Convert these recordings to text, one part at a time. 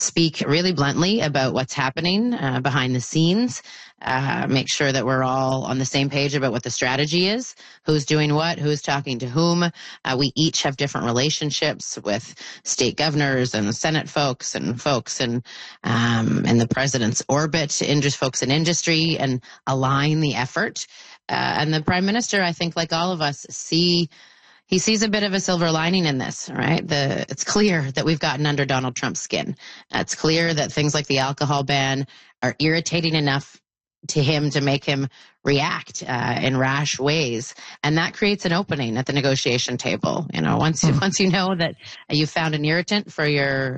speak really bluntly about what's happening behind the scenes, make sure that we're all on the same page about what the strategy is, who's doing what, who's talking to whom. We each have different relationships with state governors and Senate folks and in the president's orbit, folks in industry, and align the effort. And the Prime Minister, I think, like all of us, he sees a bit of a silver lining in this, right? It's clear that we've gotten under Donald Trump's skin. It's clear that things like the alcohol ban are irritating enough to him to make him react in rash ways, and that creates an opening at the negotiation table. Once you know that you found an irritant for your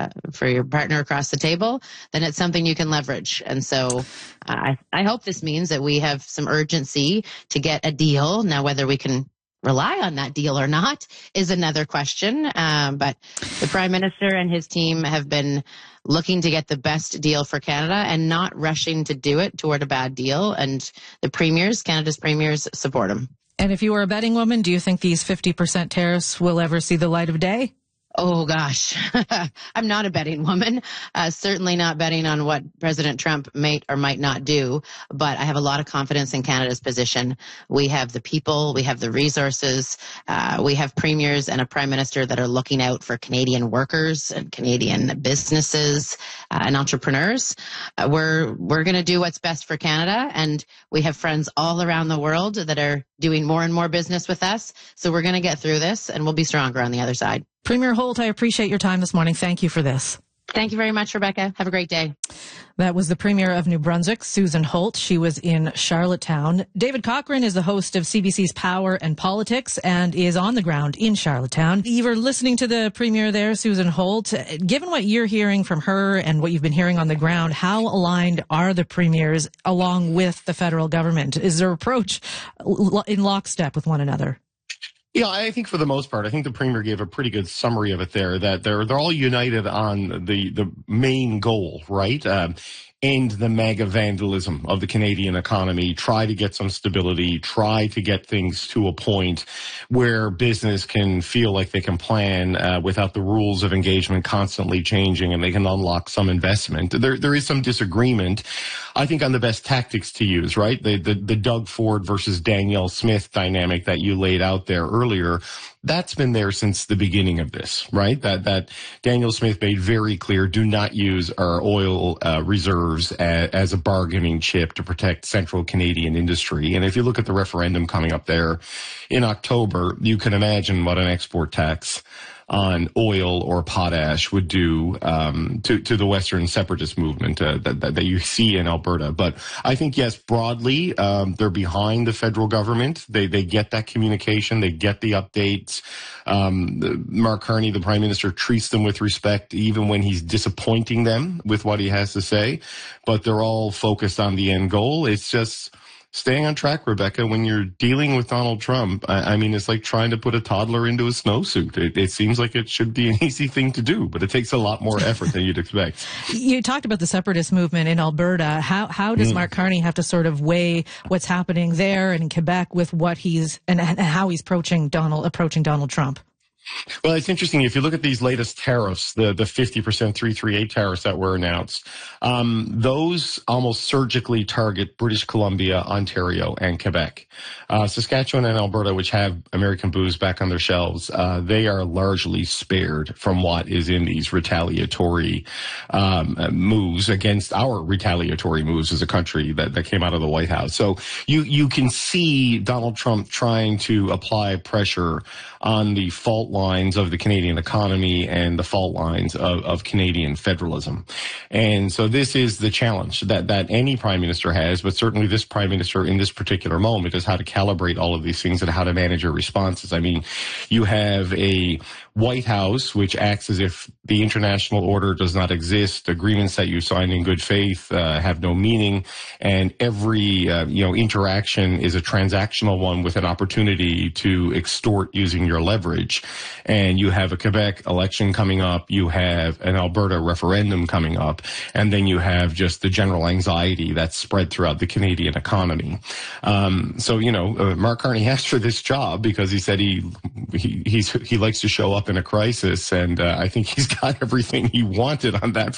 partner across the table, then it's something you can leverage. And so I hope this means that we have some urgency to get a deal. Now, whether we can rely on that deal or not is another question. But the Prime Minister and his team have been looking to get the best deal for Canada and not rushing to do it toward a bad deal. And Canada's premiers support him. And if you were a betting woman, do you think these 50% tariffs will ever see the light of day? Oh, gosh. I'm not a betting woman. Certainly not betting on what President Trump may or might not do. But I have a lot of confidence in Canada's position. We have the people. We have the resources. We have premiers and a prime minister that are looking out for Canadian workers and Canadian businesses and entrepreneurs. We're going to do what's best for Canada. And we have friends all around the world that are doing more and more business with us. So we're going to get through this, and we'll be stronger on the other side. Premier Holt, I appreciate your time this morning. Thank you for this. Thank you very much, Rebecca. Have a great day. That was the Premier of New Brunswick, Susan Holt. She was in Charlottetown. David Cochrane is the host of CBC's Power and Politics and is on the ground in Charlottetown. You were listening to the Premier there, Susan Holt. Given what you're hearing from her and what you've been hearing on the ground, how aligned are the premiers along with the federal government? Is their approach in lockstep with one another? Yeah, I think for the most part, I think the Premier gave a pretty good summary of it there, that they're all united on the main goal, right? End the MAGA vandalism of the Canadian economy, try to get some stability, try to get things to a point where business can feel like they can plan without the rules of engagement constantly changing, and they can unlock some investment. There is some disagreement, I think, on the best tactics to use, right? The Doug Ford versus Danielle Smith dynamic that you laid out there earlier, that's been there since the beginning of this, right? That Danielle Smith made very clear, do not use our oil reserves as a bargaining chip to protect central Canadian industry. And if you look at the referendum coming up there in October, you can imagine what an export tax on oil or potash would do to the Western separatist movement that you see in Alberta. But I think, yes, broadly, they're behind the federal government. They get that communication. They get the updates. Mark Carney, the Prime Minister, treats them with respect, even when he's disappointing them with what he has to say. But they're all focused on the end goal. It's just staying on track, Rebecca. When you're dealing with Donald Trump, I mean, it's like trying to put a toddler into a snowsuit. It seems like it should be an easy thing to do, but it takes a lot more effort than you'd expect. You talked about the separatist movement in Alberta. How does Mark Carney have to sort of weigh what's happening there and in Quebec with what he's and how he's approaching Donald Trump? Well, it's interesting. If you look at these latest tariffs, the 50% 338 tariffs that were announced, those almost surgically target British Columbia, Ontario, and Quebec. Saskatchewan and Alberta, which have American booze back on their shelves, they are largely spared from what is in these retaliatory moves against our retaliatory moves as a country that came out of the White House. So you can see Donald Trump trying to apply pressure on the fault lines of the Canadian economy and the fault lines of Canadian federalism. And so this is the challenge that any prime minister has, but certainly this prime minister in this particular moment, is how to calibrate all of these things and how to manage your responses. I mean, you have a White House which acts as if the international order does not exist. Agreements that you sign in good faith have no meaning, and every interaction is a transactional one with an opportunity to extort using your leverage. And you have a Quebec election coming up, you have an Alberta referendum coming up, and then you have just the general anxiety that's spread throughout the Canadian economy. Mark Carney asked for this job because he said he likes to show up in a crisis, and I think he's got everything he wanted on that